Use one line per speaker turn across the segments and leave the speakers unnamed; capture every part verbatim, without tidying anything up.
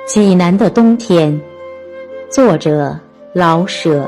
济南的冬天，作者老舍。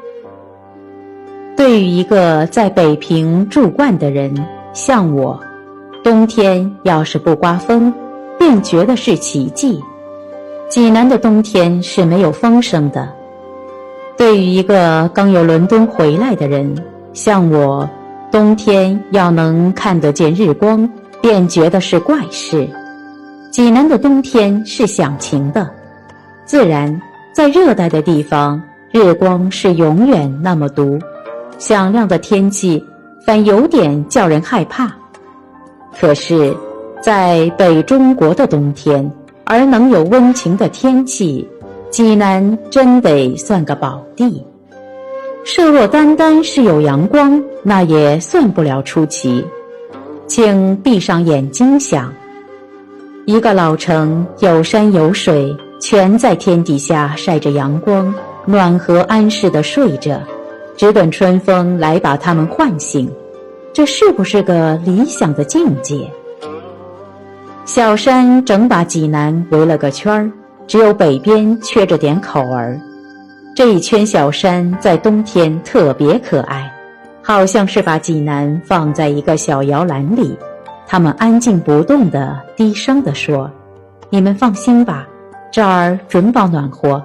对于一个在北平住惯的人，像我，冬天要是不刮风，便觉得是奇迹。济南的冬天是没有风声的。对于一个刚由伦敦回来的人，像我，冬天要能看得见日光，便觉得是怪事。济南的冬天是响晴的，自然在热带的地方，日光是永远那么毒，响亮的天气反有点叫人害怕。可是在北中国的冬天，而能有温情的天气，济南真得算个宝地。设若单单是有阳光，那也算不了出奇。请闭上眼睛想，一个老城有山有水，全在天底下晒着阳光，暖和安适地睡着，只等春风来把他们唤醒。这是不是个理想的境界？小山整把济南围了个圈儿，只有北边缺着点口儿。这一圈小山在冬天特别可爱，好像是把济南放在一个小摇篮里。他们安静不动地低声地说：你们放心吧，这儿准保暖和。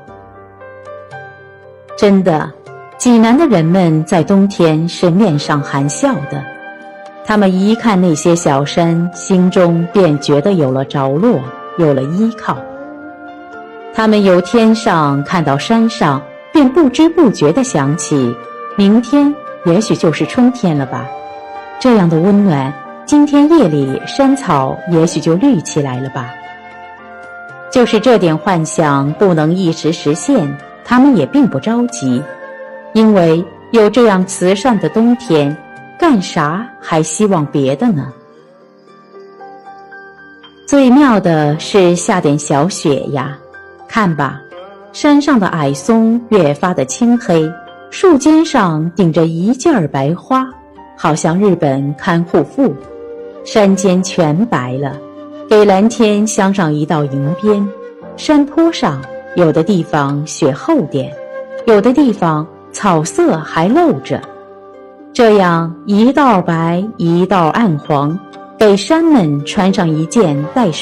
真的，济南的人们在冬天是面上含笑的。他们一看那些小山，心中便觉得有了着落，有了依靠。他们由天上看到山上，便不知不觉地想起，明天也许就是春天了吧。这样的温暖，今天夜里山草也许就绿起来了吧。就是这点幻想不能一时实现，他们也并不着急，因为有这样慈善的冬天，干啥还希望别的呢？最妙的是下点小雪呀，看吧，山上的矮松越发的青黑，树尖上顶着一件儿白花，好像日本看护妇。山间全白了，给蓝天镶上一道银边。山坡上有的地方雪厚点，有的地方草色还露着，这样一道白一道暗黄，给山们穿上一件带